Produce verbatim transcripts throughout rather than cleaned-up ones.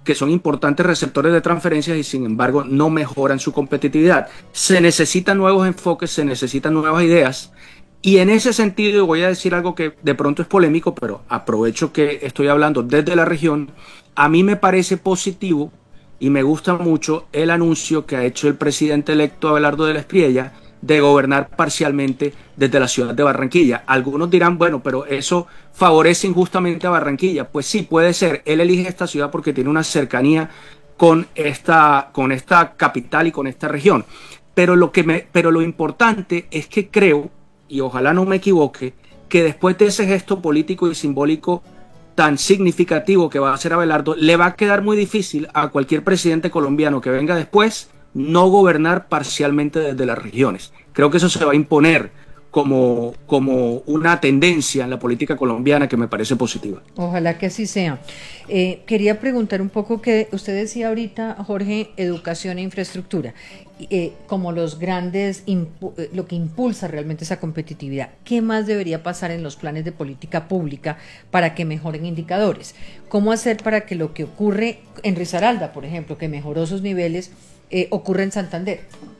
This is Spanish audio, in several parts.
que son importantes receptores de transferencias y sin embargo no mejoran su competitividad. Se necesitan nuevos enfoques, se necesitan nuevas ideas. Y en ese sentido voy a decir algo que de pronto es polémico, pero aprovecho que estoy hablando desde la región. A mí me parece positivo y me gusta mucho el anuncio que ha hecho el presidente electo Abelardo de la Espriella de gobernar parcialmente desde la ciudad de Barranquilla. Algunos dirán, bueno, pero eso favorece injustamente a Barranquilla. Pues sí, puede ser. Él elige esta ciudad porque tiene una cercanía con esta, con esta capital y con esta región. Pero lo, que me, pero lo importante es que creo, y ojalá no me equivoque, que después de ese gesto político y simbólico tan significativo que va a hacer Abelardo, le va a quedar muy difícil a cualquier presidente colombiano que venga después no gobernar parcialmente desde las regiones. Creo que eso se va a imponer como, como una tendencia en la política colombiana que me parece positiva. Ojalá que así sea. Eh, quería preguntar un poco que usted decía ahorita, Jorge, educación e infraestructura, eh, como los grandes, impu- lo que impulsa realmente esa competitividad. ¿Qué más debería pasar en los planes de política pública para que mejoren indicadores? ¿Cómo hacer para que lo que ocurre en Risaralda, por ejemplo, que mejoró sus niveles, eh, ocurra en Santander?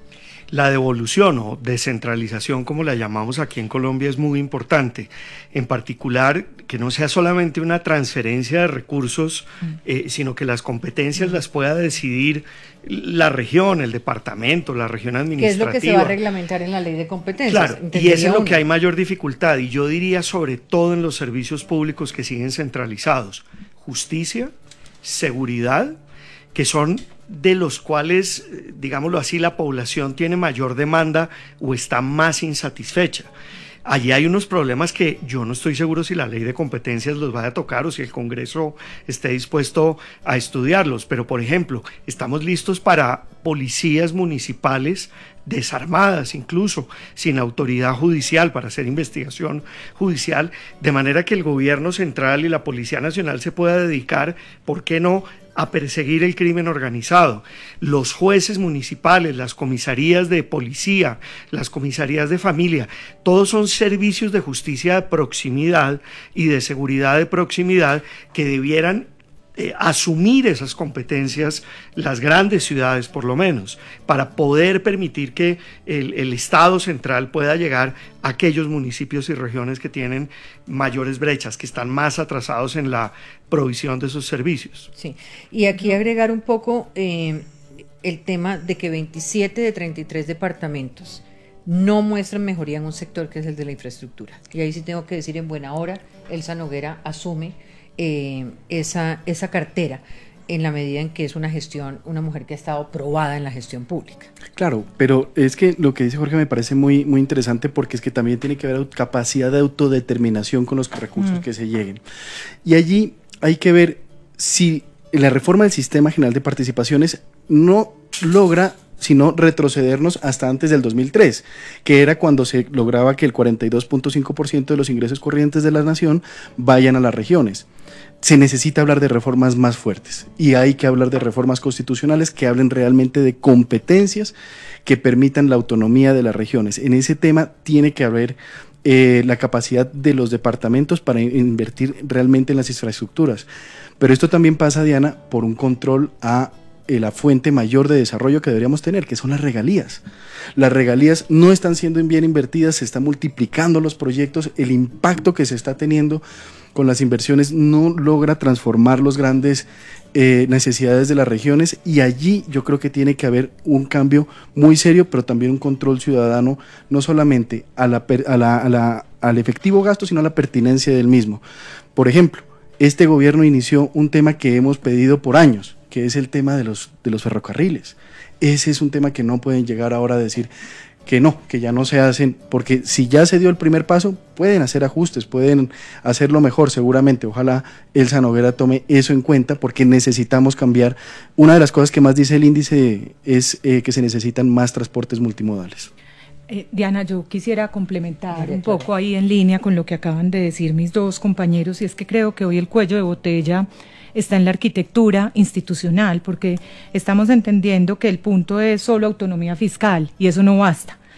La devolución o descentralización, como la llamamos aquí en Colombia, es muy importante. En particular, que no sea solamente una transferencia de recursos, eh, sino que las competencias las pueda decidir la región, el departamento, la región administrativa. ¿Qué es lo que se va a reglamentar en la ley de competencias? Claro, y eso es lo que hay mayor dificultad, y yo diría sobre todo en los servicios públicos que siguen centralizados. Justicia, seguridad, que son de los cuales, digámoslo así, la población tiene mayor demanda o está más insatisfecha. Allí hay unos problemas que yo no estoy seguro si la ley de competencias los vaya a tocar o si el Congreso esté dispuesto a estudiarlos, pero por ejemplo, estamos listos para policías municipales desarmadas, incluso sin autoridad judicial para hacer investigación judicial, de manera que el gobierno central y la Policía Nacional se pueda dedicar, ¿por qué no?, a perseguir el crimen organizado. Los jueces municipales, las comisarías de policía, las comisarías de familia, todos son servicios de justicia de proximidad y de seguridad de proximidad que debieran Eh, asumir esas competencias, las grandes ciudades por lo menos, para poder permitir que el, el Estado central pueda llegar a aquellos municipios y regiones que tienen mayores brechas, que están más atrasados en la provisión de esos servicios. Sí, y aquí agregar un poco eh, el tema de que veintisiete de treinta y tres departamentos no muestran mejoría en un sector que es el de la infraestructura. Y ahí sí tengo que decir en buena hora, Elsa Noguera asume Eh, esa, esa cartera en la medida en que es una gestión, una mujer que ha estado probada en la gestión pública. Claro, pero es que lo que dice Jorge me parece muy, muy interesante porque es que también tiene que haber capacidad de autodeterminación con los recursos mm. que se lleguen. Y allí hay que ver si la reforma del Sistema General de Participaciones no logra sino retrocedernos hasta antes del dos mil tres, que era cuando se lograba que el cuarenta y dos punto cinco por ciento de los ingresos corrientes de la nación vayan a las regiones. Se necesita hablar de reformas más fuertes y hay que hablar de reformas constitucionales que hablen realmente de competencias que permitan la autonomía de las regiones. En ese tema tiene que haber eh, la capacidad de los departamentos para invertir realmente en las infraestructuras. Pero esto también pasa, Diana, por un control a la fuente mayor de desarrollo que deberíamos tener, que son las regalías. Las regalías no están siendo bien invertidas, se están multiplicando los proyectos, el impacto que se está teniendo con las inversiones no logra transformar las grandes eh, necesidades de las regiones, y allí yo creo que tiene que haber un cambio muy serio, pero también un control ciudadano, no solamente a la, a la, a la, al efectivo gasto, sino a la pertinencia del mismo. Por ejemplo, este gobierno inició un tema que hemos pedido por años, que es el tema de los, de los ferrocarriles. Ese es un tema que no pueden llegar ahora a decir que no, que ya no se hacen, porque si ya se dio el primer paso, pueden hacer ajustes, pueden hacerlo mejor seguramente. Ojalá Elsa Noguera tome eso en cuenta, porque necesitamos cambiar. Una de las cosas que más dice el índice es eh, que se necesitan más transportes multimodales. Eh, Diana, yo quisiera complementar un poco ahí en línea con lo que acaban de decir mis dos compañeros, y es que creo que hoy el cuello de botella está en la arquitectura institucional, porque estamos entendiendo que el punto es solo autonomía fiscal y eso no basta.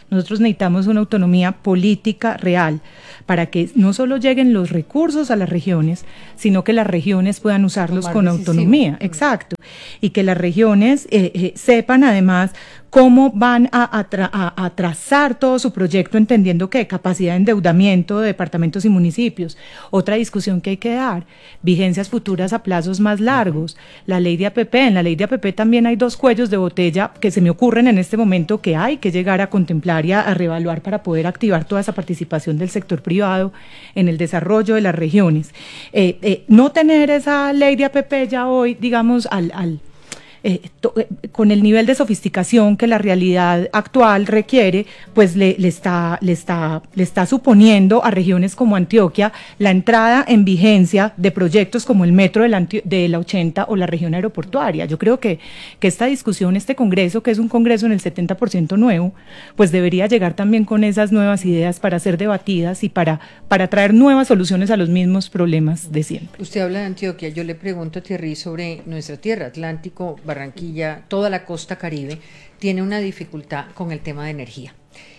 Nosotros necesitamos una autonomía política real para que no solo lleguen los recursos a las regiones, sino que las regiones puedan usarlos Tomar con decisión. autonomía, exacto, y que las regiones eh, eh, sepan además cómo van a, a, tra a, a trazar todo su proyecto, entendiendo que capacidad de endeudamiento de departamentos y municipios. Otra discusión que hay que dar, vigencias futuras a plazos más largos, la ley de A P P, en la ley de A P P también hay dos cuellos de botella que se me ocurren en este momento que hay que llegar a contemplar y a, a reevaluar para poder activar toda esa participación del sector privado en el desarrollo de las regiones. Eh, eh, no tener esa ley de A P P ya hoy, digamos, al... al Eh, to, eh, con el nivel de sofisticación que la realidad actual requiere, pues le, le, está, le, está, le está suponiendo a regiones como Antioquia la entrada en vigencia de proyectos como el metro de la, de la ochenta o la región aeroportuaria. Yo creo que, que esta discusión, este congreso, que es un congreso en el setenta por ciento nuevo, pues debería llegar también con esas nuevas ideas para ser debatidas y para, para traer nuevas soluciones a los mismos problemas de siempre. Usted habla de Antioquia, yo le pregunto a Thierry sobre nuestra tierra, Atlántico, Barranquilla, toda la costa Caribe, tiene una dificultad con el tema de energía.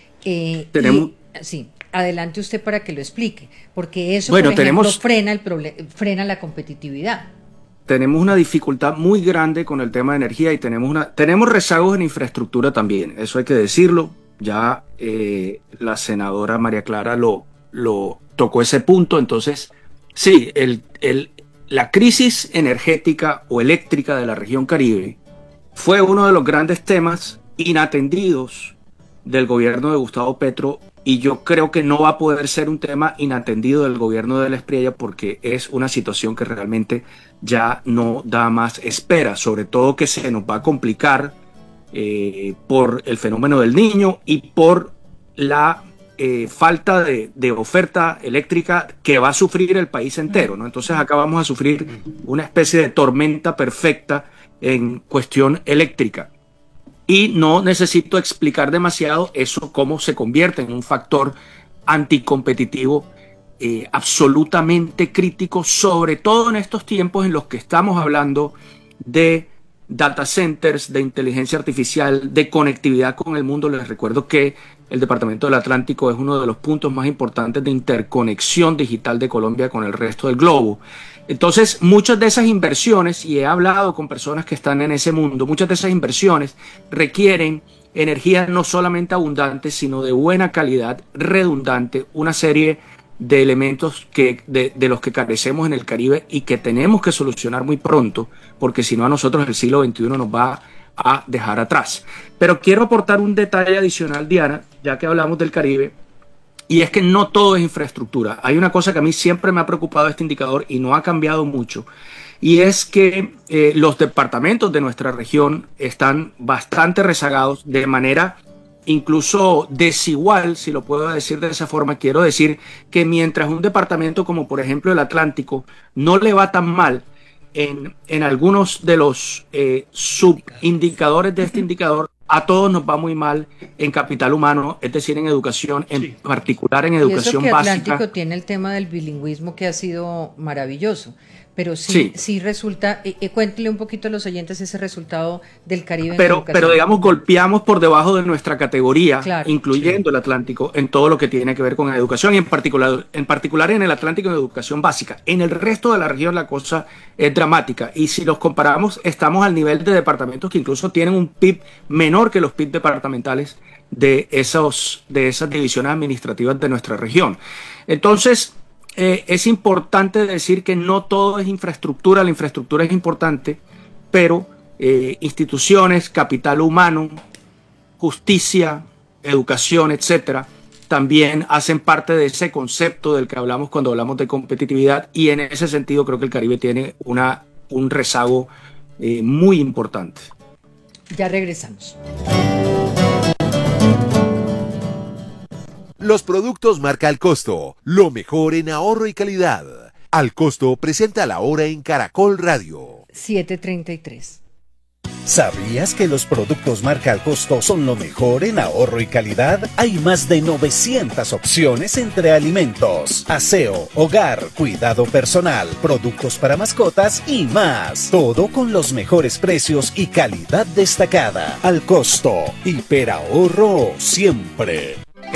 Eh, Tenemos... y, sí, adelante usted para que lo explique, porque eso, bueno, por ejemplo, tenemos... frena, el frena la competitividad. Tenemos una dificultad muy grande con el tema de energía y tenemos, una, tenemos rezagos en infraestructura también, eso hay que decirlo. Ya eh, la senadora María Clara lo, lo tocó ese punto, entonces sí, el... el la crisis energética o eléctrica de la región Caribe fue uno de los grandes temas inatendidos del gobierno de Gustavo Petro y yo creo que no va a poder ser un tema inatendido del gobierno de la Espriella porque es una situación que realmente ya no da más espera, sobre todo que se nos va a complicar eh, por el fenómeno del Niño y por la Eh, falta de, de oferta eléctrica que va a sufrir el país entero, ¿no? Entonces acá vamos a sufrir una especie de tormenta perfecta en cuestión eléctrica. Y no necesito explicar demasiado eso cómo se convierte en un factor anticompetitivo eh, absolutamente crítico, sobre todo en estos tiempos en los que estamos hablando de data centers, de inteligencia artificial, de conectividad con el mundo. Les recuerdo que el Departamento del Atlántico es uno de los puntos más importantes de interconexión digital de Colombia con el resto del globo. Entonces, muchas de esas inversiones, y he hablado con personas que están en ese mundo, muchas de esas inversiones requieren energía no solamente abundante, sino de buena calidad, redundante, una serie de elementos que, de, de los que carecemos en el Caribe y que tenemos que solucionar muy pronto, porque si no a nosotros el siglo veintiuno nos va a dejar atrás. Pero quiero aportar un detalle adicional, Diana, ya que hablamos del Caribe, y es que no todo es infraestructura. Hay una cosa que a mí siempre me ha preocupado este indicador y no ha cambiado mucho, y es que eh, los departamentos de nuestra región están bastante rezagados de manera incluso desigual, si lo puedo decir de esa forma. Quiero decir que mientras un departamento como por ejemplo el Atlántico no le va tan mal en, en algunos de los eh, subindicadores de este indicador, a todos nos va muy mal en capital humano, es decir, en educación, en sí. particular en educación y eso que básica. Atlántico tiene el tema del bilingüismo que ha sido maravilloso, pero sí, sí. sí resulta, eh, eh, cuéntele un poquito a los oyentes ese resultado del Caribe. Pero, pero digamos, golpeamos por debajo de nuestra categoría, claro, incluyendo sí. el Atlántico, en todo lo que tiene que ver con educación, y en particular, en particular en el Atlántico en educación básica. En el resto de la región la cosa es dramática, y si los comparamos, estamos al nivel de departamentos que incluso tienen un P I B menor que los P I B departamentales de, esos, de esas divisiones administrativas de nuestra región. Entonces, Eh, es importante decir que no todo es infraestructura, la infraestructura es importante, pero eh, instituciones, capital humano, justicia, educación, etcétera, también hacen parte de ese concepto del que hablamos cuando hablamos de competitividad, y en ese sentido creo que el Caribe tiene una, un rezago eh, muy importante. Ya regresamos. Los productos marca Al Costo, lo mejor en ahorro y calidad. Al Costo presenta la hora en Caracol Radio. siete treinta y tres. ¿Sabías que los productos marca Al Costo son lo mejor en ahorro y calidad? Hay más de novecientas opciones entre alimentos, aseo, hogar, cuidado personal, productos para mascotas y más. Todo con los mejores precios y calidad destacada. Al Costo, hiperahorro siempre.